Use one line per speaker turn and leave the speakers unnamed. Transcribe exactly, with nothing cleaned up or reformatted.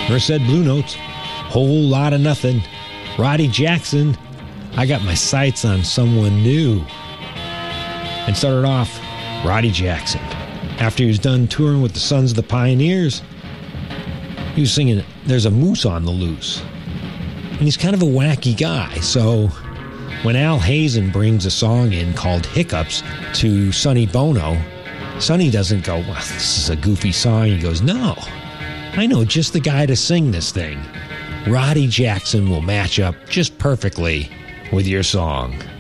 Merced Blue Notes, Whole Lot of Nothing. Roddy Jackson, I Got My Sights on Someone New. And started off Roddy Jackson. After he was done touring with the Sons of the Pioneers, he was singing There's a Moose on the Loose. And he's kind of a wacky guy, so when Al Hazen brings a song in called Hiccups to Sonny Bono, Sonny doesn't go, well, this is a goofy song. He goes, no, I know just the guy to sing this thing. Roddy Jackson will match up just perfectly with your song.